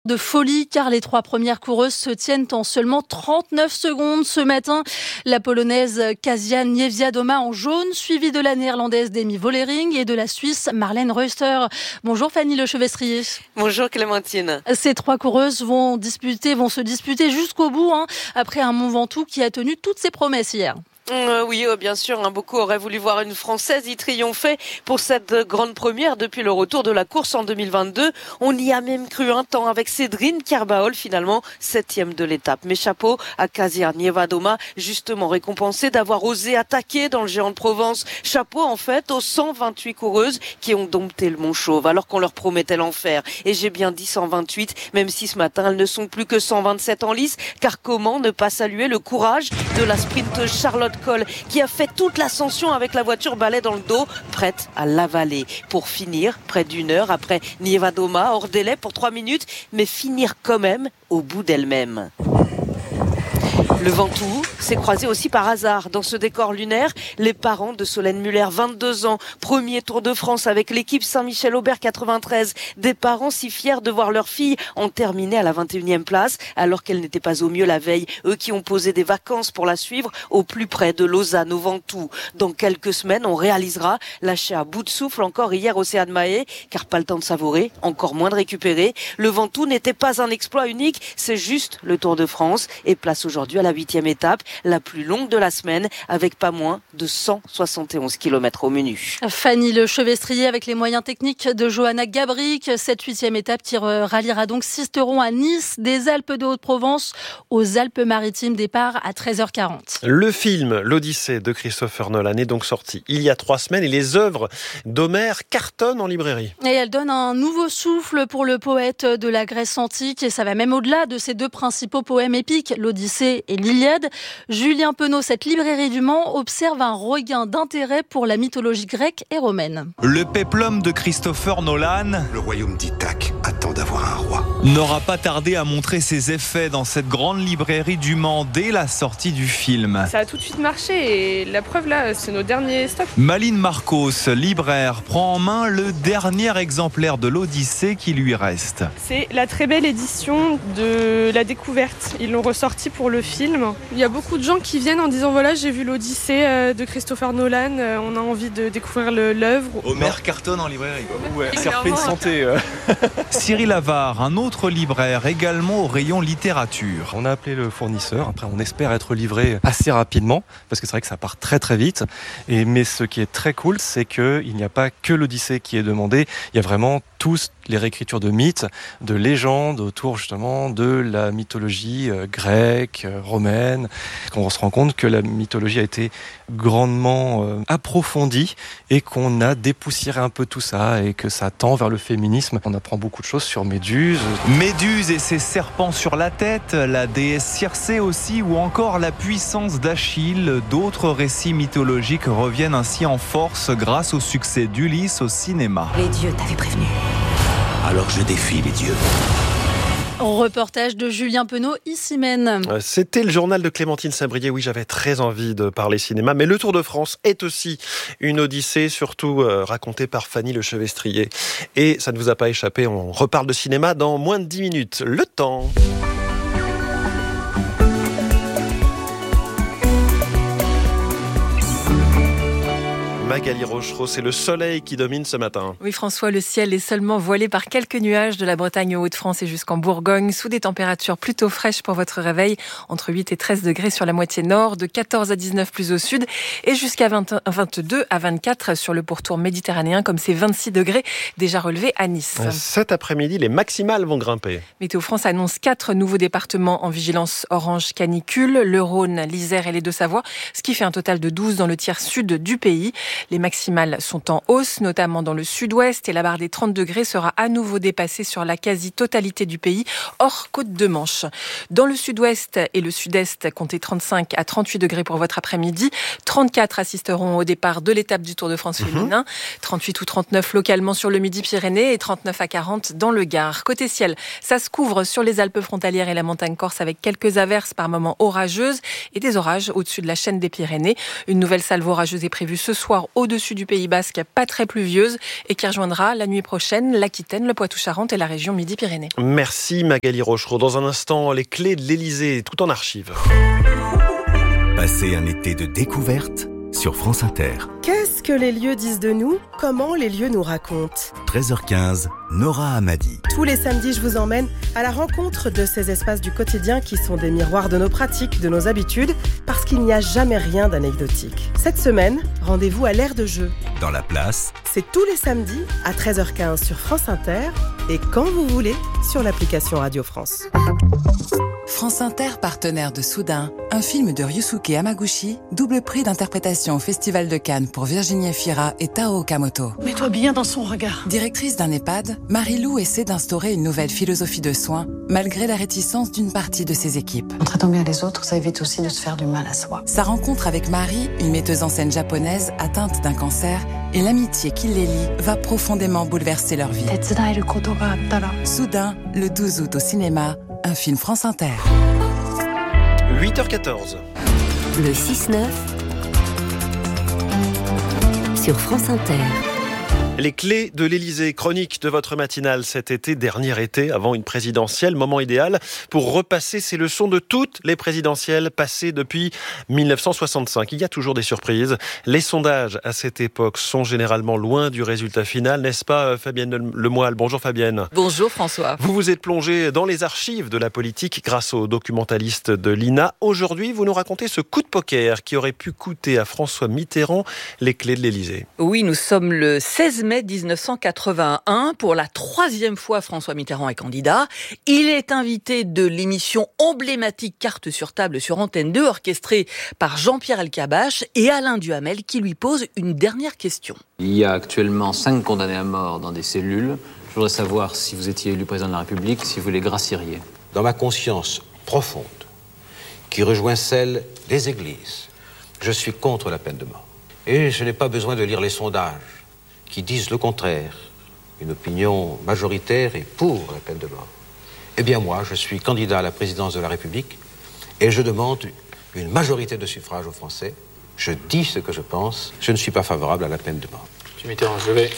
De folie car les 3 premières coureuses se tiennent en seulement 39 secondes ce matin. La polonaise Kasia Niewiadoma en jaune, suivie de la néerlandaise Demi Vollering et de la Suisse Marlène Reuster. Bonjour Fanny Lechevestrier. Bonjour Clémentine. Ces 3 coureuses vont se disputer jusqu'au bout, après un Mont Ventoux qui a tenu toutes ses promesses hier. Oui, bien sûr, beaucoup auraient voulu voir une Française y triompher pour cette grande première depuis le retour de la course en 2022. On y a même cru un temps avec Cédrine Kerbaol, finalement 7e de l'étape. Mais chapeau à Kasia Niewiadoma, justement récompensée d'avoir osé attaquer dans le Géant de Provence. Chapeau en fait aux 128 coureuses qui ont dompté le Mont Chauve alors qu'on leur promettait l'enfer. Et j'ai bien dit 128, même si ce matin elles ne sont plus que 127 en lice, car comment ne pas saluer le courage de la sprinteuse Charlotte Kohl qui a fait toute l'ascension avec la voiture balai dans le dos, prête à l'avaler pour finir près d'une heure après Niewiadoma, hors délai pour 3 minutes, mais finir quand même au bout d'elle-même. Le Ventoux s'est croisé aussi par hasard dans ce décor lunaire. Les parents de Solène Muller, 22 ans, premier Tour de France avec l'équipe Saint-Michel-Aubert 93. Des parents si fiers de voir leur fille en terminer à la 21e place, alors qu'elle n'était pas au mieux la veille. Eux qui ont posé des vacances pour la suivre au plus près de Lausanne, au Ventoux. Dans quelques semaines, on réalisera, lâché à bout de souffle encore hier au Océan Mahé, car pas le temps de savourer, encore moins de récupérer. Le Ventoux n'était pas un exploit unique, c'est juste le Tour de France et place aujourd'hui à la 8e étape, la plus longue de la semaine, avec pas moins de 171 km au menu. Fanny Lechevestrier avec les moyens techniques de Johanna Gabrick. Cette 8e étape qui ralliera donc Sisteron à Nice, des Alpes de Haute-Provence aux Alpes-Maritimes, départ à 13h40. Le film L'Odyssée de Christopher Nolan est donc sorti il y a 3 semaines et les œuvres d'Homère cartonnent en librairie. Et elle donne un nouveau souffle pour le poète de la Grèce antique et ça va même au-delà de ses 2 principaux poèmes épiques, l'Odyssée et l'Iliade. Julien Penaud, cette librairie du Mans, observe un regain d'intérêt pour la mythologie grecque et romaine. Le péplum de Christopher Nolan, le royaume d'Ithaque attend d'avoir un roi, n'aura pas tardé à montrer ses effets dans cette grande librairie du Mans dès la sortie du film. Ça a tout de suite marché et la preuve là, c'est nos derniers stocks. Maline Marcos, libraire, prend en main le dernier exemplaire de l'Odyssée qui lui reste. C'est la très belle édition de la découverte. Ils l'ont ressorti pour le film. Il y a beaucoup de gens qui viennent en disant voilà, j'ai vu l'Odyssée de Christopher Nolan, on a envie de découvrir l'œuvre. Homère cartonne en librairie. Ouais, c'est repris de santé. Cyril Avard, un autre libraire, également au rayon littérature. On a appelé le fournisseur, après on espère être livré assez rapidement, parce que c'est vrai que ça part très très vite. Mais ce qui est très cool, c'est qu'il n'y a pas que l'Odyssée qui est demandé, il y a vraiment tous les réécritures de mythes, de légendes autour justement de la mythologie grecque, romaine. On se rend compte que la mythologie a été grandement approfondie et qu'on a dépoussiéré un peu tout ça et que ça tend vers le féminisme. On apprend beaucoup de choses sur Méduse. Méduse et ses serpents sur la tête, la déesse Circé aussi, ou encore la puissance d'Achille. D'autres récits mythologiques reviennent ainsi en force grâce au succès d'Ulysse au cinéma. Les dieux t'avaient prévenu. Alors je défie les dieux. Reportage de Julien Penaud, ici Maine. C'était le journal de Clémentine Sabrier. Oui, j'avais très envie de parler cinéma, mais le Tour de France est aussi une odyssée, surtout racontée par Fanny Lechevestrier. Et ça ne vous a pas échappé, on reparle de cinéma dans moins de 10 minutes. Le temps. Magali Rochereau, c'est le soleil qui domine ce matin. Oui François, le ciel est seulement voilé par quelques nuages de la Bretagne aux Hauts-de-France et jusqu'en Bourgogne, sous des températures plutôt fraîches pour votre réveil, entre 8 et 13 degrés sur la moitié nord, de 14 à 19 plus au sud et jusqu'à 22 à 24 sur le pourtour méditerranéen, comme ces 26 degrés déjà relevés à Nice. Cet après-midi, les maximales vont grimper. Météo France annonce 4 nouveaux départements en vigilance orange canicule, le Rhône, l'Isère et les Deux-Savoies, ce qui fait un total de 12 dans le tiers sud du pays. Les maximales sont en hausse, notamment dans le sud-ouest, et la barre des 30 degrés sera à nouveau dépassée sur la quasi-totalité du pays, hors côte de Manche. Dans le sud-ouest et le sud-est, comptez 35 à 38 degrés pour votre après-midi. 34 assisteront au départ de l'étape du Tour de France féminin. 38 ou 39 localement sur le Midi-Pyrénées et 39 à 40 dans le Gard. Côté ciel, ça se couvre sur les Alpes frontalières et la montagne corse avec quelques averses par moments orageuses et des orages au-dessus de la chaîne des Pyrénées. Une nouvelle salve orageuse est prévue ce soir au-dessus du Pays Basque, pas très pluvieuse et qui rejoindra la nuit prochaine l'Aquitaine, le Poitou-Charentes et la région Midi-Pyrénées. Merci Magali Rochereau. Dans un instant, les clés de l'Elysée, tout en archives. Passez un été de découverte sur France Inter. Qu'est-ce que les lieux disent de nous ? Comment les lieux nous racontent ? 13h15, Nora Hamadi. Tous les samedis, je vous emmène à la rencontre de ces espaces du quotidien qui sont des miroirs de nos pratiques, de nos habitudes, parce qu'il n'y a jamais rien d'anecdotique. Cette semaine, rendez-vous à l'aire de jeu. Dans la place, c'est tous les samedis à 13h15 sur France Inter et quand vous voulez sur l'application Radio France. France Inter, partenaire de Soudain, un film de Ryusuke Hamaguchi, double prix d'interprétation au Festival de Cannes pour Virginie Efira et Tao Okamoto. Mets-toi bien dans son regard. Directrice d'un EHPAD, Marie-Lou essaie d'instaurer une nouvelle philosophie de soins, malgré la réticence d'une partie de ses équipes. En traitant bien les autres, ça évite aussi de se faire du mal à soi. Sa rencontre avec Marie, une metteuse en scène japonaise atteinte d'un cancer, et l'amitié qui les lie va profondément bouleverser leur vie. Soudain, le 12 août au cinéma, un film France Inter. 8h14. Le 6-9 sur France Inter. Les clés de l'Elysée, chronique de votre matinale cet été, dernier été avant une présidentielle, moment idéal pour repasser ces leçons de toutes les présidentielles passées depuis 1965. Il y a toujours des surprises. Les sondages à cette époque sont généralement loin du résultat final, n'est-ce pas Fabienne Lemoyle ? Bonjour Fabienne. Bonjour François. Vous vous êtes plongée dans les archives de la politique grâce aux documentalistes de l'INA. Aujourd'hui, vous nous racontez ce coup de poker qui aurait pu coûter à François Mitterrand les clés de l'Elysée. Oui, nous sommes le 16 mai 1981. Pour la 3e fois, François Mitterrand est candidat. Il est invité de l'émission emblématique Cartes sur table sur Antenne 2, orchestrée par Jean-Pierre Elkabbach et Alain Duhamel, qui lui pose une dernière question. Il y a actuellement 5 condamnés à mort dans des cellules. Je voudrais savoir si vous étiez élu président de la République, si vous les gracieriez. Dans ma conscience profonde, qui rejoint celle des églises, je suis contre la peine de mort. Et je n'ai pas besoin de lire les sondages qui disent le contraire. Une opinion majoritaire est pour la peine de mort. Eh bien moi, je suis candidat à la présidence de la République et je demande une majorité de suffrages aux Français. Je dis ce que je pense. Je ne suis pas favorable à la peine de mort. M. Mitterrand, je vais...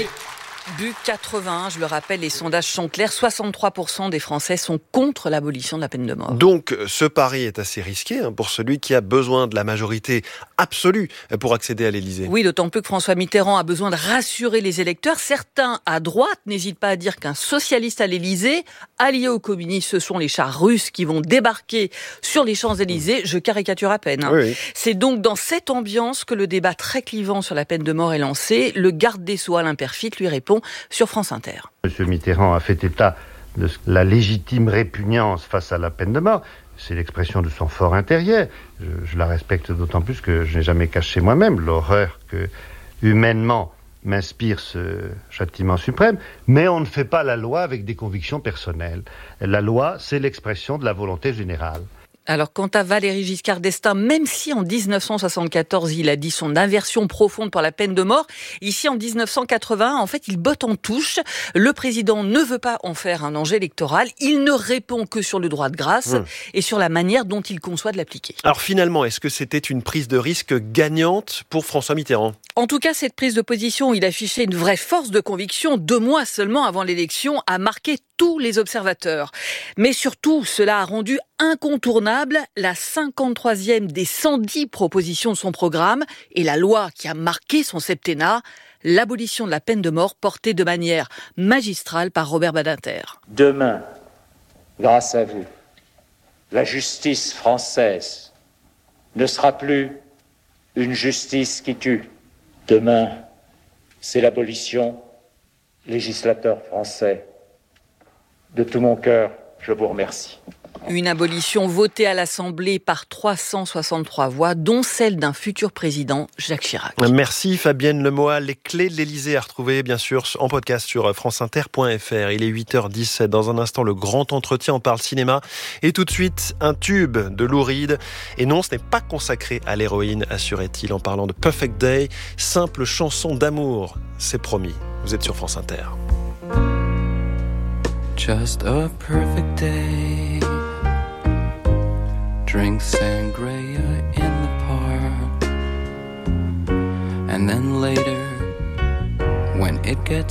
Début 81, je le rappelle, les sondages sont clairs. 63% des Français sont contre l'abolition de la peine de mort. Donc, ce pari est assez risqué pour celui qui a besoin de la majorité absolue pour accéder à l'Élysée. Oui, d'autant plus que François Mitterrand a besoin de rassurer les électeurs. Certains à droite n'hésitent pas à dire qu'un socialiste à l'Élysée, allié aux communistes, ce sont les chars russes qui vont débarquer sur les Champs-Élysées. Je caricature à peine. Oui. C'est donc dans cette ambiance que le débat très clivant sur la peine de mort est lancé. Le garde des Sceaux, Alain Peyrefitte, lui répond sur France Inter. Monsieur Mitterrand a fait état de la légitime répugnance face à la peine de mort. C'est l'expression de son fort intérieur. Je la respecte d'autant plus que je n'ai jamais caché moi-même l'horreur que, humainement, m'inspire ce châtiment suprême. Mais on ne fait pas la loi avec des convictions personnelles. La loi, c'est l'expression de la volonté générale. Alors, quant à Valéry Giscard d'Estaing, même si en 1974, il a dit son aversion profonde pour la peine de mort, ici en 1981, en fait, il botte en touche. Le président ne veut pas en faire un enjeu électoral. Il ne répond que sur le droit de grâce et sur la manière dont il conçoit de l'appliquer. Alors finalement, est-ce que c'était une prise de risque gagnante pour François Mitterrand ? En tout cas, cette prise de position, il affichait une vraie force de conviction 2 mois seulement avant l'élection, a marqué tous les observateurs. Mais surtout, cela a rendu incontournable la 53e des 110 propositions de son programme et la loi qui a marqué son septennat, l'abolition de la peine de mort portée de manière magistrale par Robert Badinter. Demain, grâce à vous, la justice française ne sera plus une justice qui tue. Demain, c'est l'abolition, législateur français. De tout mon cœur, je vous remercie. Une abolition votée à l'Assemblée par 363 voix, dont celle d'un futur président, Jacques Chirac. Merci Fabienne Lemoyle. Les clés de l'Elysée à retrouver, bien sûr, en podcast sur franceinter.fr. Il est 8h17. Dans un instant, le grand entretien, on parle cinéma. Et tout de suite, un tube de Lou Reed. Et non, ce n'est pas consacré à l'héroïne, assurait-il, en parlant de Perfect Day. Simple chanson d'amour, c'est promis. Vous êtes sur France Inter. Just a perfect day. Drink sangria in the park And then later, when it gets